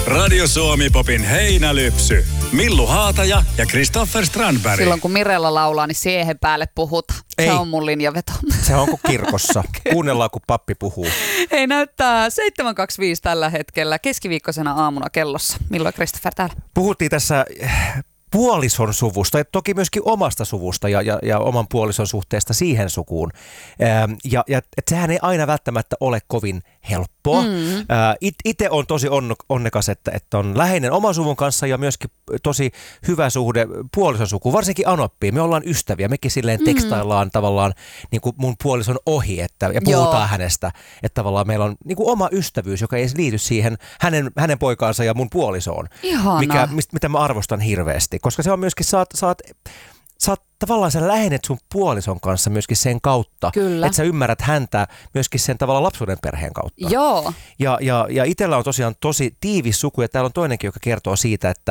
Radio Suomi Popin heinälypsy. Millu Haataja ja Christopher Strandberg. Silloin kun Mirella laulaa, niin siihen päälle puhuta. Se on mun linjaveto. Se on kuin kirkossa. Kuunnellaan, kun pappi puhuu. Hei, näyttää 7.25 tällä hetkellä keskiviikkoisena aamuna kellossa. Milloin Christopher täällä? Puhuttiin tässä puolison suvusta ja toki myöskin omasta suvusta ja oman puolison suhteesta siihen sukuun. Ja et sehän ei aina välttämättä ole kovin helppoa. Itse on tosi onnekas, että on läheinen oman suvun kanssa ja myöskin tosi hyvä suhde puolison sukuun, varsinkin Anoppiin. Me ollaan ystäviä, mekin silleen tekstaillaan tavallaan niin kuin mun puolison ohi ja puhutaan hänestä. Että tavallaan meillä on niin kuin oma ystävyys, joka ei liity siihen hänen poikaansa ja mun puolisoon, mitä mä arvostan hirveästi. Koska se on myöskin, saat tavallaan sä lähenet sun puolison kanssa myöskin sen kautta, että sä ymmärrät häntä myöskin sen tavallaan lapsuuden perheen kautta. Joo. Ja itsellä on tosiaan tosi tiivis suku ja täällä on toinenkin, joka kertoo siitä, että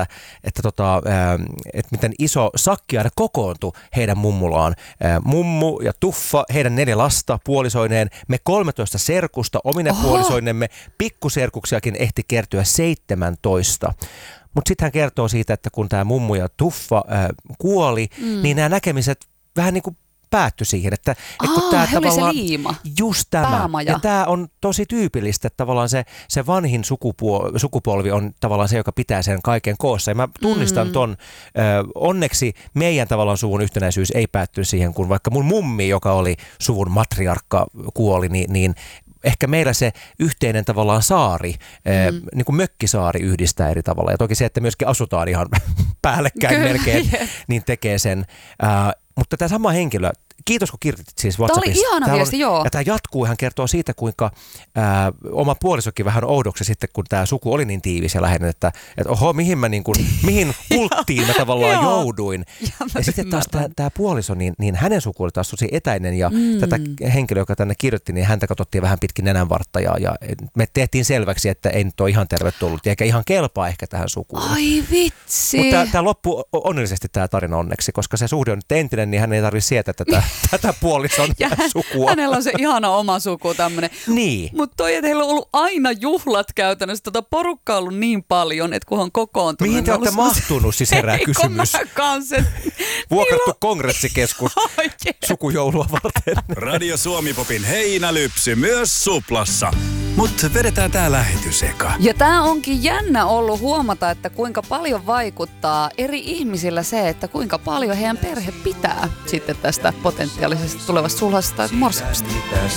miten iso sakkiaine kokoontui heidän mummulaan. Mummu ja Tuffa, heidän 4 lasta puolisoineen, me 13 serkusta omine puolisoinemme, pikkuserkuksiakin ehti kertyä 17. Mutta sitten hän kertoo siitä, että kun tämä mummu ja Tuffa kuoli, niin nämä näkemiset vähän niin kuin päättyi siihen. Että kun tämä he oli se liima. Just tämä. Päämaja. Ja tämä on tosi tyypillistä, että tavallaan se vanhin sukupolvi on tavallaan se, joka pitää sen kaiken koossa. Ja mä tunnistan ton. Onneksi meidän tavallaan suvun yhtenäisyys ei päättynyt siihen, kun vaikka mun mummi, joka oli suvun matriarkka, kuoli, niin ehkä meillä se yhteinen tavallaan saari, niin kuin mökkisaari yhdistää eri tavalla. Ja toki se, että myöskin asutaan ihan päällekkäin melkein, niin tekee sen. Mutta tämä sama henkilö, kiitos kun kirjoitit siis WhatsAppissa. Tämä oli ihana viesti, joo. Ja tämä jatkuu, hän kertoo siitä, kuinka oma puolisokin vähän oudoksi sitten, kun tämä suku oli niin tiivis ja läheinen, että oho, mihin kulttiin mä tavallaan jouduin. Ja sitten taas tämä puoliso, niin hänen suku oli taas tosi etäinen ja tätä henkilöä, joka tänne kirjoitti, niin häntä katsottiin vähän pitkin nenänvartta ja me tehtiin selväksi, että ei nyt ole ihan tervetullut eikä ihan kelpaa ehkä tähän sukuun. Ai vitsi. Mutta tämä loppui onnellisesti tämä tarina onneksi, koska se suhde on nyt entinen, niin hän ei tarvitse sietää tätä puolison sukua. Hänellä on se ihana oma suku tämmöinen. Niin. Mutta toi, että heillä on ollut aina juhlat käytännössä. Porukkaa on ollut niin paljon, että kun on kokoontunut. Mihin te olette mahtunut, siis herää kysymys. Vuokrattu kongressikeskus sukujoulua varten. Radio Suomi Popin heinälypsy myös Suplassa. Mutta vedetään tää lähetys eka. Ja tää onkin jännä ollut huomata, että kuinka paljon vaikuttaa eri ihmisillä se, että kuinka paljon heidän perhe pitää sitten tästä potentiaalisesta tulevasta sulhasta tai morsiamasta.